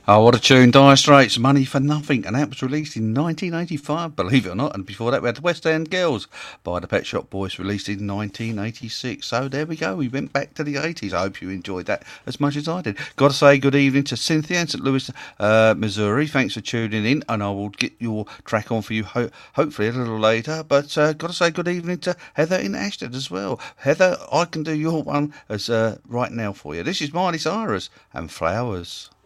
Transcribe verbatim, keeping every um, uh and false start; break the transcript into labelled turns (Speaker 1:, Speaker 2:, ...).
Speaker 1: Oh, what a tune. Dire Straits, Money for Nothing. And that was released in nineteen eighty-five, believe it or not. And before that, we had the West End Girls by the Pet Shop Boys, released in nineteen eighty-six. So there we go. We went back to the eighties. I hope you enjoyed that as much as I did. Got to say good evening to Cynthia in Saint Louis, uh, Missouri. Thanks for tuning in. And I will get your track on for you ho- hopefully a little later. But uh, got to say good evening to Heather in Ashton as well. Heather, I can do your one as uh, right now for you. This is Miley Cyrus and Flowers.